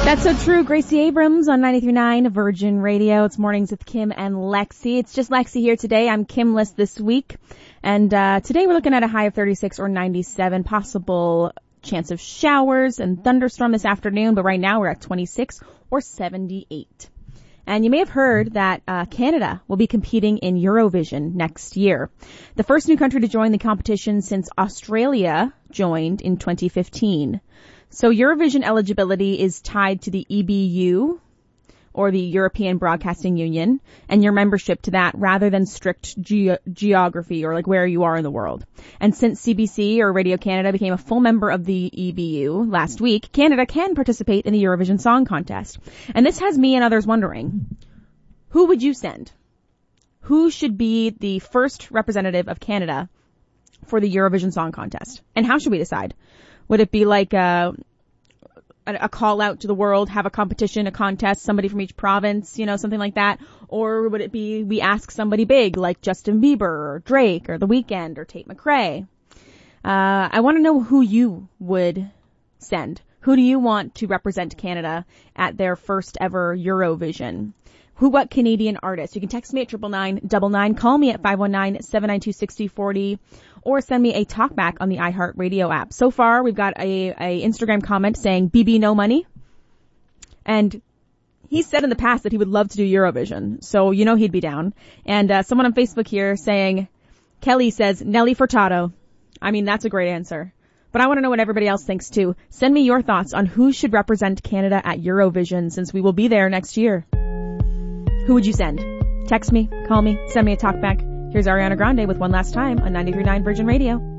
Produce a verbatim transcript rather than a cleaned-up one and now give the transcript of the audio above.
That's so true. Gracie Abrams on ninety-three point nine Virgin Radio. It's Mornings with Kim and Lexi. It's just Lexi here today. I'm Kimless this week. And uh today we're looking at a high of thirty-six or ninety-seven. Possible chance of showers and thunderstorm this afternoon. But right now we're at twenty-six or seventy-eight. And you may have heard that uh Canada will be competing in Eurovision next year. The first new country to join the competition since Australia joined in twenty fifteen. So Eurovision eligibility is tied to the E B U, or the European Broadcasting Union, and your membership to that rather than strict ge- geography or like where you are in the world. And since C B C or Radio Canada became a full member of the E B U last week, Canada can participate in the Eurovision Song Contest. And this has me and others wondering, who would you send? Who should be the first representative of Canada for the Eurovision Song Contest? And how should we decide? Would it be like a, a call out to the world, have a competition, a contest, somebody from each province, you know, something like that? Or would it be we ask somebody big like Justin Bieber or Drake or The Weeknd or Tate McRae? Uh, I want to know who you would send. Who do you want to represent Canada at their first ever Eurovision? Who, what Canadian artist? You can text me at triple nine double nine, call me at five one nine, seven nine two, six zero four zero, or send me a talkback on the iHeartRadio app. So far, we've got a, a Instagram comment saying, B B no money. And he said in the past that he would love to do Eurovision, so you know he'd be down. And uh, someone on Facebook here saying, Kelly says, Nelly Furtado. I mean, that's a great answer. But I want to know what everybody else thinks too. Send me your thoughts on who should represent Canada at Eurovision, since we will be there next year. Who would you send? Text me, call me, send me a talkback. Here's Ariana Grande with One Last Time on ninety-three point nine Virgin Radio.